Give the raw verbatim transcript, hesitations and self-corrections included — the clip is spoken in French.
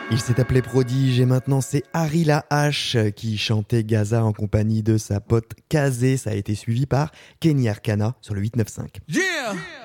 Il s'est appelé Prodige et maintenant c'est Harry La Hache qui chantait Gaza en compagnie de sa pote Kazé. Ça a été suivi par Kenny Arcana sur le huit neuf cinq. Yeah!